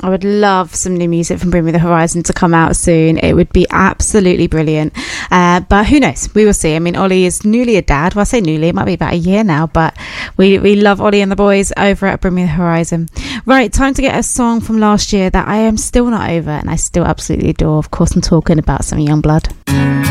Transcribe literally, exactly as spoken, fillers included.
I would love some new music from Bring Me the Horizon to come out soon. It would be absolutely brilliant. Uh, but who knows? We will see. I mean, Ollie is newly a dad. Well, I say newly, it might be about a year now, but we, we love Ollie and the boys over at Bring Me the Horizon. Right, time to get a song from last year that I am still not over and I still absolutely adore. Of course, I'm talking about some Youngblood.